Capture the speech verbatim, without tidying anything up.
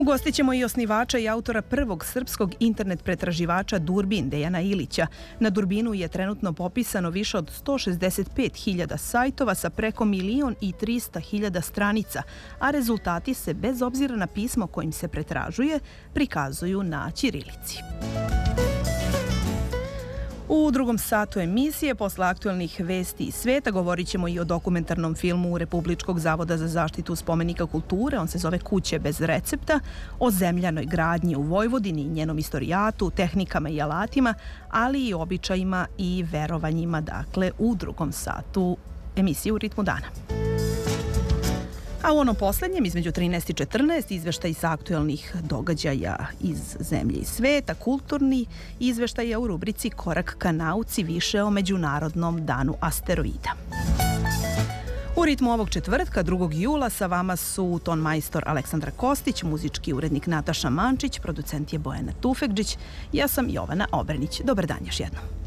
Ugostit ćemo i osnivača i autora prvog srpskog internet pretraživača Durbin, Dejana Ilića. Na Durbinu je trenutno popisano više od sto šezdeset pet hiljada sajtova sa preko milion i trista hiljada stranica, a rezultati se, bez obzira na pismo kojim se pretražuje, prikazuju na ćirilici. U drugom satu emisije, posle aktuelnih vesti iz sveta, govorit ćemo i o dokumentarnom filmu Republičkog zavoda za zaštitu spomenika kulture, on se zove Kuće bez recepta, o zemljanoj gradnji u Vojvodini, njenom istorijatu, tehnikama i alatima, ali i običajima i verovanjima, dakle, u drugom satu emisije U ritmu dana. A u onom poslednjem, između trinaest i četrnaest, izveštaj sa aktuelnih događaja iz zemlje i sveta, kulturni izveštaj u rubrici Korak ka nauci, više o Međunarodnom danu asteroida. U ritmu ovog četvrtka, drugog jula, sa vama su ton majstor Aleksandra Kostić, muzički urednik Nataša Mančić, producent je Bojana Tufekđić, ja sam Jovana Obrenić. Dobar dan još jednom.